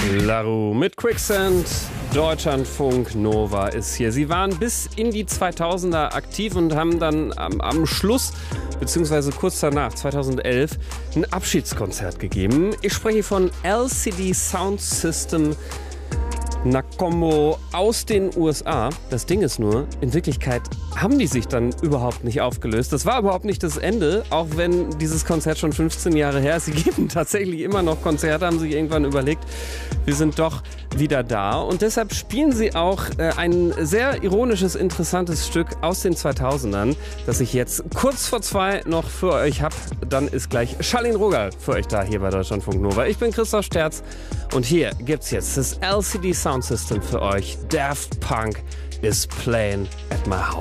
LaRue mit Quicksand. Deutschlandfunk Nova ist hier. Sie waren bis in die 2000er aktiv und haben dann am Schluss, beziehungsweise kurz danach, 2011, ein Abschiedskonzert gegeben. Ich spreche von LCD Sound System Nakombo aus den USA. Das Ding ist nur, in Wirklichkeit haben die sich dann überhaupt nicht aufgelöst. Das war überhaupt nicht das Ende, auch wenn dieses Konzert schon 15 Jahre her ist. Sie geben tatsächlich immer noch Konzerte, haben sich irgendwann überlegt, wir sind doch wieder da. Und deshalb spielen sie auch ein sehr ironisches, interessantes Stück aus den 2000ern, das ich jetzt kurz vor 2 noch für euch habe. Dann ist gleich Charlene Rogal für euch da hier bei Deutschlandfunk Nova. Ich bin Christoph Sterz und hier gibt's jetzt das LCD Sound System für euch. Daft Punk is playing at my house.